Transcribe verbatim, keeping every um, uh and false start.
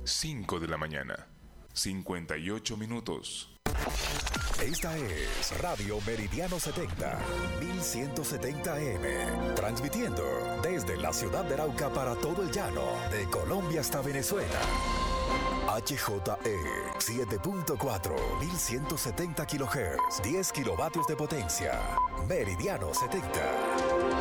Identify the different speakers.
Speaker 1: cinco de la mañana, cincuenta y ocho minutos.
Speaker 2: Esta es Radio Meridiano setenta, mil ciento setenta A M, transmitiendo desde la ciudad de Arauca para todo el llano, de Colombia hasta Venezuela. H J E siete punto cuatro, mil ciento setenta kilohertz, diez kilovatios de potencia. Meridiano setenta.